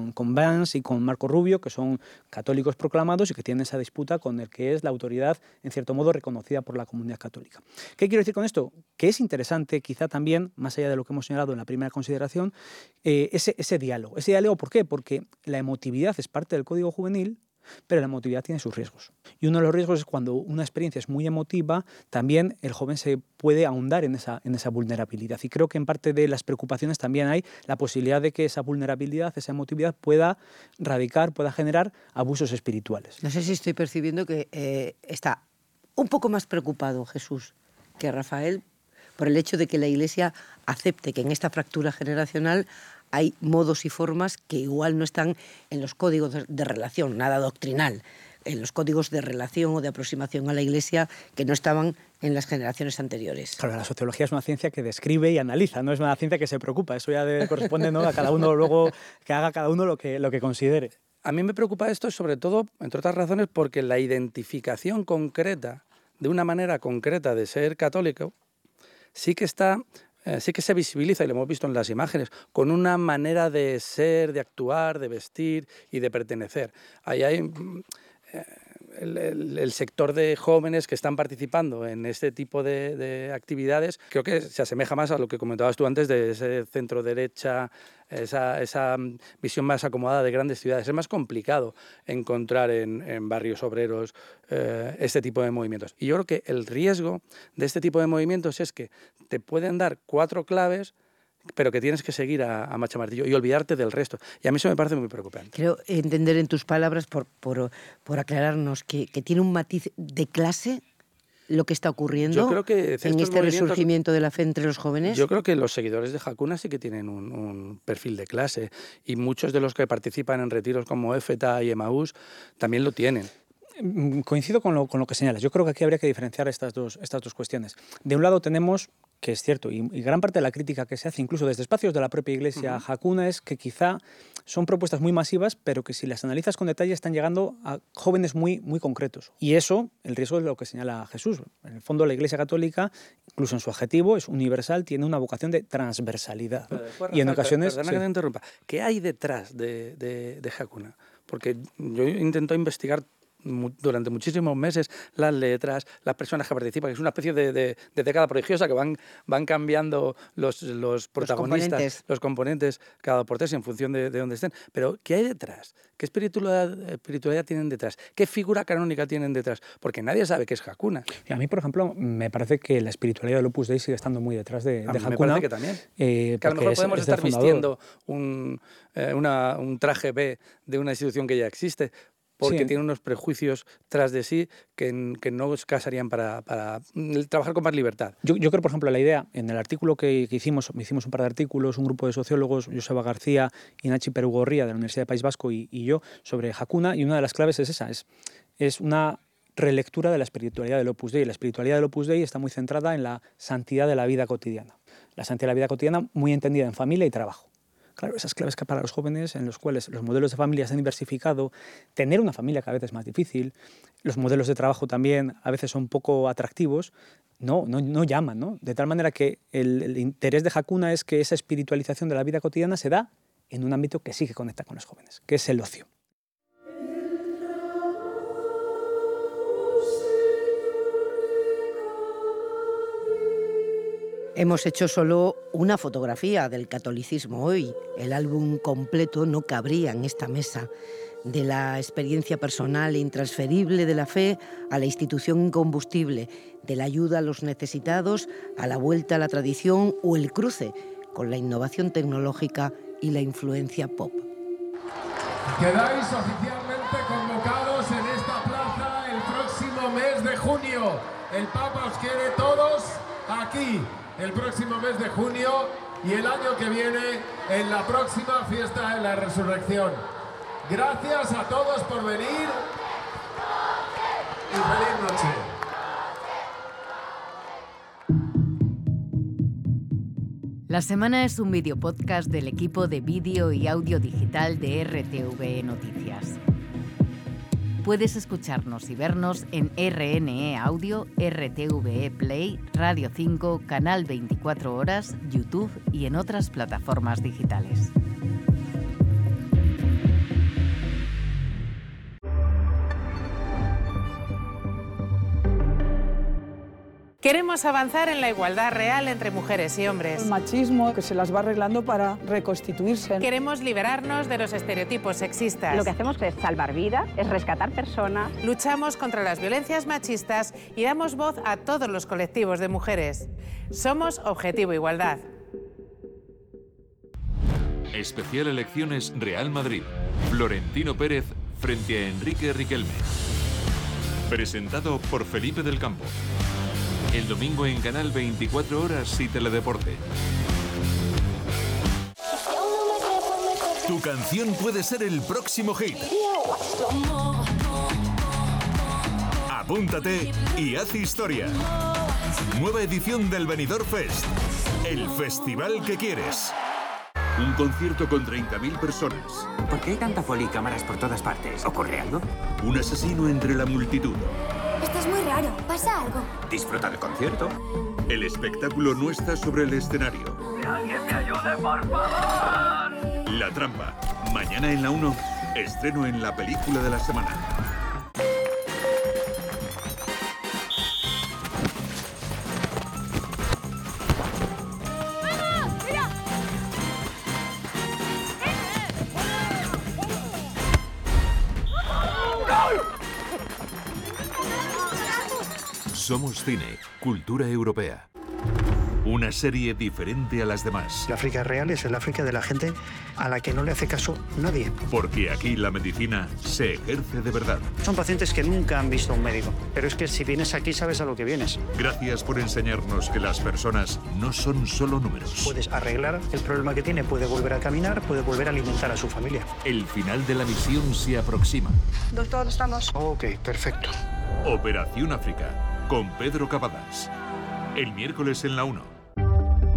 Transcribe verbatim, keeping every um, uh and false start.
con, con Vance y con Marco Rubio, que son católicos proclamados y que tienen esa disputa con el que es la autoridad, en cierto modo, reconocida por la comunidad católica. ¿Qué quiero decir con esto? Que es interesante, quizá también, más allá de lo que hemos señalado en la primera consideración, eh, ese, ese diálogo. Ese diálogo, ¿por qué? Porque la emotividad es parte del código juvenil, pero la emotividad tiene sus riesgos. Y uno de los riesgos es cuando una experiencia es muy emotiva, también el joven se puede ahondar en esa, en esa vulnerabilidad. Y creo que en parte de las preocupaciones también hay la posibilidad de que esa vulnerabilidad, esa emotividad pueda radicar, pueda generar abusos espirituales. No sé si estoy percibiendo que eh, está un poco más preocupado Jesús que Rafael por el hecho de que la Iglesia acepte que en esta fractura generacional hay modos y formas que igual no están en los códigos de, de relación, nada doctrinal, en los códigos de relación o de aproximación a la Iglesia que no estaban en las generaciones anteriores. Claro, la sociología es una ciencia que describe y analiza, no es una ciencia que se preocupa. Eso ya debe, corresponde, ¿no?, a cada uno luego que haga cada uno lo que, lo que considere. A mí me preocupa esto sobre todo, entre otras razones, porque la identificación concreta, de una manera concreta de ser católico, sí que está... Eh, sí que se visibiliza, y lo hemos visto en las imágenes, con una manera de ser, de actuar, de vestir y de pertenecer. Ahí hay eh, el, el, el sector de jóvenes que están participando en este tipo de, de actividades, creo que se asemeja más a lo que comentabas tú antes de ese centro derecha, esa, esa visión más acomodada de grandes ciudades. Es más complicado encontrar en, en barrios obreros eh, este tipo de movimientos. Y yo creo que el riesgo de este tipo de movimientos es que te pueden dar cuatro claves, pero que tienes que seguir a, a macha martillo y olvidarte del resto. Y a mí eso me parece muy preocupante. Quiero entender en tus palabras, por, por, por aclararnos, que, que tiene un matiz de clase lo que está ocurriendo yo creo que en este resurgimiento de la fe entre los jóvenes. Yo creo que los seguidores de Hakuna sí que tienen un, un perfil de clase, y muchos de los que participan en retiros como Éfeta y Emaús también lo tienen. Coincido con lo, con lo que señalas. Yo creo que aquí habría que diferenciar estas dos, estas dos cuestiones. De un lado tenemos, que es cierto, y, y gran parte de la crítica que se hace incluso desde espacios de la propia Iglesia uh-huh. Hakuna es que quizá son propuestas muy masivas, pero que si las analizas con detalle están llegando a jóvenes muy, muy concretos. Y eso, el riesgo es lo que señala Jesús. En el fondo la Iglesia Católica, incluso en su objetivo, es universal, tiene una vocación de transversalidad. Pero después, y en Rafael, ocasiones... Perdona sí. que te interrumpa. ¿Qué hay detrás de, de, de Hakuna? Porque yo intento investigar durante muchísimos meses las letras, las personas que participan, que es una especie de, de, de década prodigiosa que van, van cambiando los, los protagonistas, los componentes. los componentes cada por tres en función de, de dónde estén. Pero ¿qué hay detrás? ¿Qué espiritualidad, espiritualidad tienen detrás? ¿Qué figura canónica tienen detrás? Porque nadie sabe qué es Hakuna. A mí, por ejemplo, me parece que la espiritualidad del Opus Dei sigue estando muy detrás de, a de mí Hakuna. Me parece que también. Eh, que a lo mejor es, podemos es estar vistiendo un, eh, una, un traje B de una institución que ya existe, porque sí. tiene unos prejuicios tras de sí que, que no os casarían para, para trabajar con más libertad. Yo, yo creo, por ejemplo, la idea, en el artículo que, que hicimos, hicimos un par de artículos, un grupo de sociólogos, Joseba García y Nachi Perugorría de la Universidad del País Vasco y, y yo, sobre Hakuna, y una de las claves es esa, es, es una relectura de la espiritualidad del Opus Dei. La espiritualidad del Opus Dei está muy centrada en la santidad de la vida cotidiana. La santidad de la vida cotidiana muy entendida en familia y trabajo. Claro, esas claves que para los jóvenes, en los cuales los modelos de familia se han diversificado, tener una familia cada vez es más difícil, los modelos de trabajo también a veces son poco atractivos, no, no, no llaman, ¿no? De tal manera que el, el interés de Hakuna es que esa espiritualización de la vida cotidiana se da en un ámbito que sí que conecta con los jóvenes, que es el ocio. Hemos hecho solo una fotografía del catolicismo hoy. El álbum completo no cabría en esta mesa. De la experiencia personal e intransferible de la fe a la institución incombustible, de la ayuda a los necesitados a la vuelta a la tradición o el cruce con la innovación tecnológica y la influencia pop. Quedáis oficialmente convocados en esta plaza el próximo mes de junio. El Papa os quiere todos aquí. El próximo mes de junio y el año que viene en la próxima fiesta de la Resurrección. Gracias a todos por venir y feliz noche. La Semana es un videopodcast del equipo de vídeo y audio digital de R T V E Noticias. Puedes escucharnos y vernos en R N E Audio, R T V E Play, Radio cinco, Canal veinticuatro horas, YouTube y en otras plataformas digitales. Queremos avanzar en la igualdad real entre mujeres y hombres. El machismo que se las va arreglando para reconstituirse. Queremos liberarnos de los estereotipos sexistas. Lo que hacemos es salvar vidas, es rescatar personas. Luchamos contra las violencias machistas y damos voz a todos los colectivos de mujeres. Somos Objetivo Igualdad. Especial Elecciones Real Madrid. Florentino Pérez frente a Enrique Riquelme. Presentado por Felipe del Campo. El domingo en Canal veinticuatro Horas y Teledeporte. Tu canción puede ser el próximo hit. Apúntate y haz historia. Nueva edición del Benidorm Fest. El festival que quieres. Un concierto con treinta mil personas. ¿Por qué hay tanta folla y cámaras por todas partes? ¿Ocurre algo? Un asesino entre la multitud. Esto es muy raro. ¿Pasa algo? Disfruta del concierto. El espectáculo no está sobre el escenario. ¡Que alguien me ayude, por favor! La Trampa. Mañana en la uno, estreno en la película de la semana. Somos cine, cultura europea. Una serie diferente a las demás. El África real es el África de la gente a la que no le hace caso nadie. Porque aquí la medicina se ejerce de verdad. Son pacientes que nunca han visto a un médico, pero es que si vienes aquí sabes a lo que vienes. Gracias por enseñarnos que las personas no son solo números. Puedes arreglar el problema que tiene, puede volver a caminar, puede volver a alimentar a su familia. El final de la misión se aproxima. Doctor, estamos. Ok, perfecto. Operación África, con Pedro Cavadas. El miércoles en la uno.